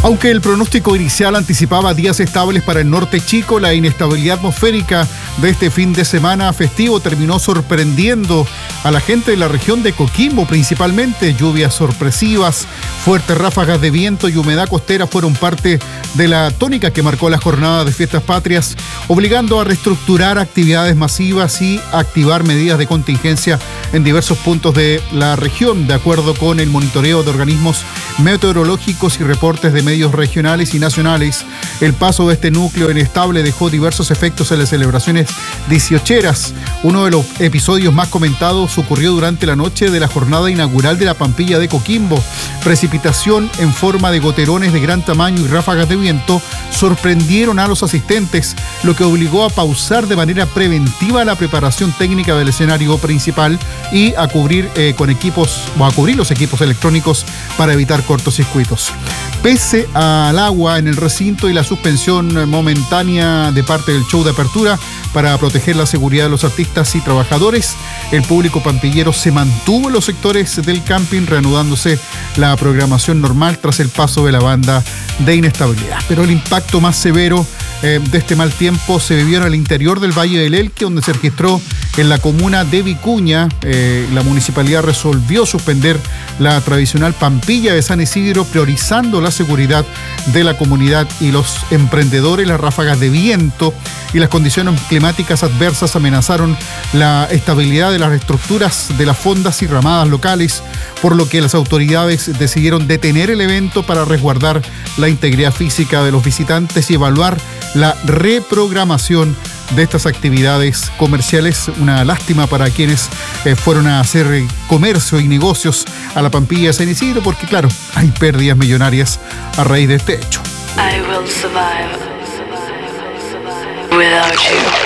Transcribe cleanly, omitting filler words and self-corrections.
Aunque el pronóstico inicial anticipaba días estables para el norte chico, la inestabilidad atmosférica de este fin de semana festivo terminó sorprendiendo a la gente de la región de Coquimbo, principalmente. Lluvias sorpresivas, fuertes ráfagas de viento y humedad costera fueron parte de la tónica que marcó la jornada de fiestas patrias, obligando a reestructurar actividades masivas y activar medidas de contingencia en diversos puntos de la región, de acuerdo con el monitoreo de organismos meteorológicos y reportes de medios regionales y nacionales. El paso de este núcleo inestable dejó diversos efectos en las celebraciones dieciocheras. Uno de los episodios más comentados ocurrió durante la noche de la jornada inaugural de la Pampilla de Coquimbo. Precipitación en forma de goterones de gran tamaño y ráfagas de viento sorprendieron a los asistentes, lo que obligó a pausar de manera preventiva la preparación técnica del escenario principal y a cubrir los equipos electrónicos para evitar cortocircuitos. Pese al agua en el recinto y la suspensión momentánea de parte del show de apertura para proteger la seguridad de los artistas y trabajadores, el público pampillero se mantuvo en los sectores del camping, reanudándose la programación normal tras el paso de la banda de inestabilidad. Pero el impacto más severo de este mal tiempo se vivió en el interior del Valle del Elqui, donde se registró en la comuna de Vicuña. La municipalidad resolvió suspender la tradicional Pampilla de San Isidro, priorizando la seguridad de la comunidad y los emprendedores. Las ráfagas de viento y las condiciones climáticas adversas amenazaron la estabilidad de las estructuras de las fondas y ramadas locales, por lo que las autoridades decidieron detener el evento para resguardar la integridad física de los visitantes y evaluar la reprogramación de estas actividades comerciales. Una lástima para quienes fueron a hacer comercio y negocios a la Pampilla de San Isidro, porque claro, hay pérdidas millonarias a raíz de este hecho. I will survive without you.